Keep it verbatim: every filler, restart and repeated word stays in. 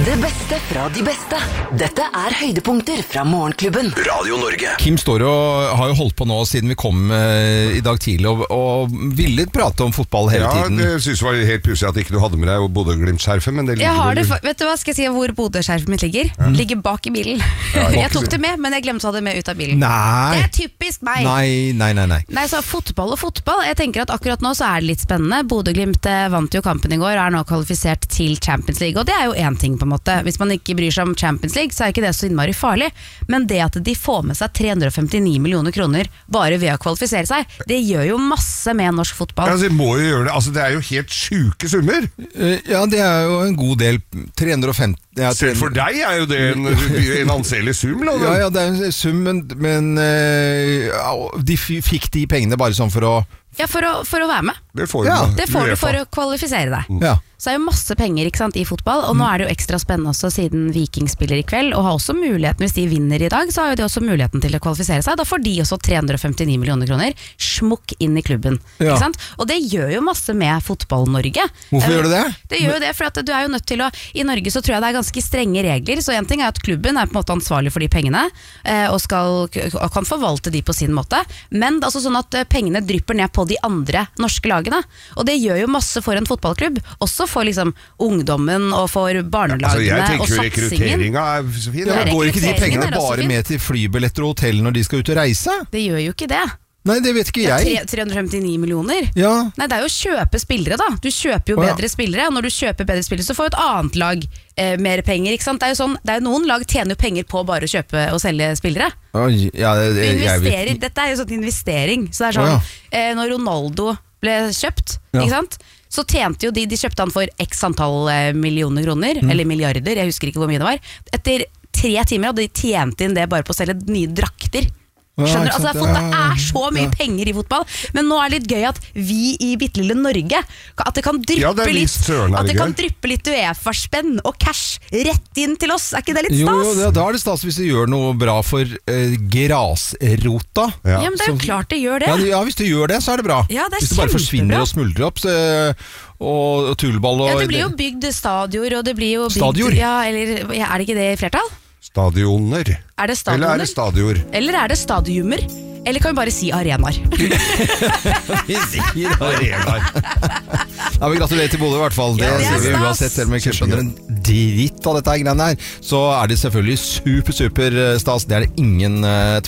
Det beste fra de beste. Dette er høydepunkter fra Morgenklubben. Radio Norge. Kim står og har jo holdt på nå siden vi kom uh, i dag tidlig og, og ville prate om fotball hele ja, tiden. Ja, det synes jeg var helt pussig at ikke du hadde med deg Bodø-Glimt-skjerfet, men det ligger jeg har det, vel... vet du hva, skal jeg si hvor Bodø-skjerfet mitt ligger? Mm. Ligger bak i bilen. Ja, jeg tok det med, men jeg glemte å ha det med ut av bilen. Nei. Det er typisk meg. Nei, nei, nei, nei. Nei, så fotball og fotball. Jeg tenker at akkurat nå så er det litt spennende. Bodø-Glimt vant jo kampen i går og er nå kvalifisert til Champions League, og det er jo en ting på en måte. Hvis man ikke bryr seg om Champions League, så er ikke det så innmari farlig. Men det at de får med seg tre hundre og femtini millioner kroner bare ved å kvalifisere seg, det gjør jo masse med norsk fotball. Ja, altså, må jo gjøre det. Altså, det er jo helt syke summer. Ja, det er jo en god del. tre hundre og femti ja, Selv for deg er jo det en, en anselig sum, da. Ja, ja, det er en sum, men, men uh, de fikk de pengene bare sånn for å Ja, for å, for å være med. Det får, ja. det får du for å kvalifisere deg. Ja. Så er jo masse penger, ikke sant, i fotball, og nå er det jo ekstra spennende også siden Viking spiller i kveld, og har også muligheten, hvis de vinner i dag, så har jo de også muligheten til å kvalifisere seg. Da får de også tre hundre og femtini millioner kroner smukk inn i klubben. Ja. Ikke sant? Og det gjør jo masse med fotball-Norge. Hvorfor gjør det det? Det gjør jo det, for at du er jo nødt til å, i Norge så tror jeg det er ganske strenge regler, så en ting er at klubben er på en måte ansvarlig for de pengene, og, skal, og kan forvalte de på sin måte, men det er altså sånn at pengene drypper ned på de andre norske lagene, og det gjør jo masse for en fotballklubb, også for liksom ungdommen og for barnelagene ja, altså og satsingen. Rekrutteringa er så fin. Ja, går ikke de pengene bare med til flybilletter og hotell når de skal ut og reise? Det gjør jo ikke det. Nei, det vet ikke jeg. Ja, tre hundre og femtini millioner? Ja. Nei, det er jo å kjøpe spillere da. Du kjøper jo oh, ja. bedre spillere, og når du kjøper bedre spillere så får jo et annet lag eh, mer penger, ikke sant? Det er jo sånn, det er jo noen lag tjener jo penger på bare å kjøpe og selge spillere. Oh, ja, det, det, jeg vet. Dette er jo sånn investering, så det er sånn, oh, ja. eh, når Ronaldo ble kjøpt, ja. ikke sant? Så tjente jo de, de kjøpte han for x antall eh, millioner kroner, mm. eller milliarder, jeg husker ikke hvor mye det var. Etter tre timer hadde de tjent inn det bare på å selge nye drakter. Skjønner du? Altså, det er så mye ja. penger i fotball, men nå er det litt gøy at vi i bittelille Norge, at det kan dryppe ja, det litt søren, At det kan dryppe litt UEFA-spenn og cash rett inn til oss. Er ikke det litt stas? Jo, jo da er det stas hvis det gjør noe bra for uh, grasrota. Ja. ja, men det er jo klart det gjør det. Ja, ja, hvis det gjør det, så er det bra. Ja, det er hvis det bare forsvinner og smuldrer opp, så, og, og tullball og... Ja, det blir jo bygd stadior, og det blir jo bygd... Stadior? Ja, eller er det ikke det i flertall? Stadioner. Er det stadioner? Eller er det stadior? Eller er det stadiumer? Eller kan vi bare si arenaer? Vi sier arenaer. Ja, vi gratulerer til Bodø i hvert fall. Det, ja, det ser vi uansett, selv om vi ikke skjønner en dritt av dette greiene her. Så er det selvfølgelig super, super stas. Det er det ingen uh, tvil.